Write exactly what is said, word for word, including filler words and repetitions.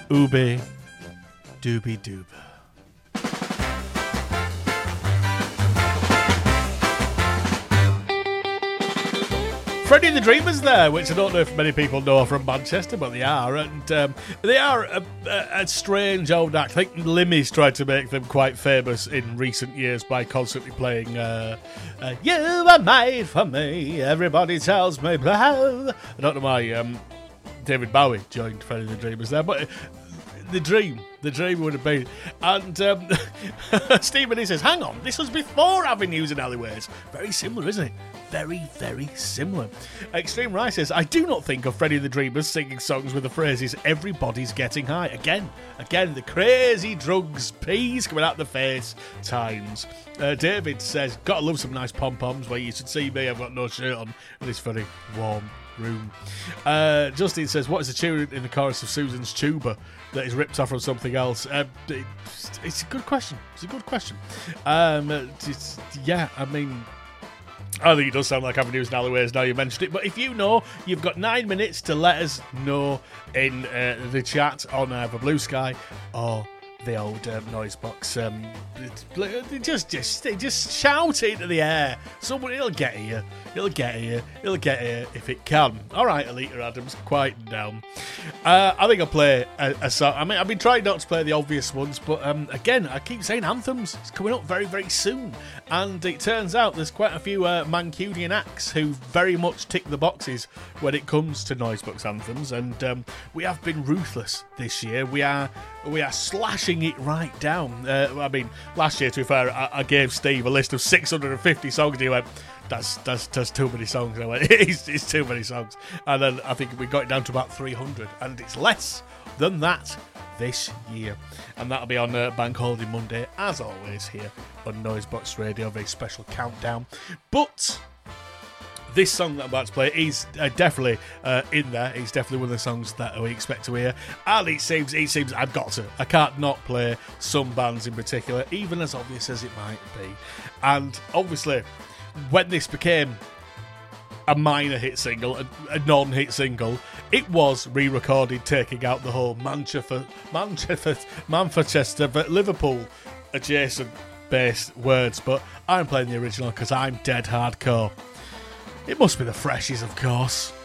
Ooby Dooby Doob. Freddie and the Dreamers there, which I don't know if many people know from Manchester, but they are, and um, they are a, a, a strange old act. I think Limmy's tried to make them quite famous in recent years by constantly playing uh, uh, You Are Made For Me, Everybody Tells Me Blah. I don't know why um, David Bowie joined Freddie and the Dreamers there, but the dream, the dream would have been. And um, Stephen, he says, hang on, this was before Avenues and Alleyways. Very similar, isn't it? Very, very similar. Extreme Rice says, I do not think of Freddie and the Dreamers singing songs with the phrases, everybody's getting high. Again, again, the crazy drugs, peas coming out the face times. Uh, David says, gotta love some nice pom-poms where you should see me, I've got no shirt on in this very warm room. Uh, Justin says, what is the tune in the chorus of Susan's Tuba that is ripped off from something else? Uh, it's, it's a good question. It's a good question. Um, it's, yeah, I mean, I think it does sound like Avenues and Alleyways now you mentioned it, but if you know, you've got nine minutes to let us know in uh, the chat on either Blue Sky or the old um, noise box. Um, just, just, just shout it into the air. Somebody, it'll get here. It'll get here. It'll get here if it can. All right, Alita Adams, quieten down. Uh, I think I'll play a, a song. I mean, I've been trying not to play the obvious ones, but um, again, I keep saying anthems. It's coming up very, very soon, and it turns out there's quite a few uh, Mancunian acts who very much tick the boxes when it comes to noise box anthems, and um, we have been ruthless this year. We are, we are slashing it right down. Uh, I mean, last year, to be fair, I, I gave Steve a list of six hundred fifty songs, and he went, That's that's that's too many songs. I went, it's, it's too many songs. And then I think we got it down to about three hundred, and it's less than that this year. And that'll be on uh, Bank Holiday Monday, as always, here on Noisebox Radio, a very special countdown. But this song that I'm about to play is uh, definitely uh, in there. It's definitely one of the songs that we expect to hear. And it seems, it seems I've got to. I can't not play some bands in particular, even as obvious as it might be. And obviously, when this became a minor hit single, a, a non-hit single, it was re-recorded, taking out the whole Manchester, Manchester, Manchester, but Liverpool adjacent based words. But I'm playing the original because I'm dead hardcore. It must be the Freshies, of course.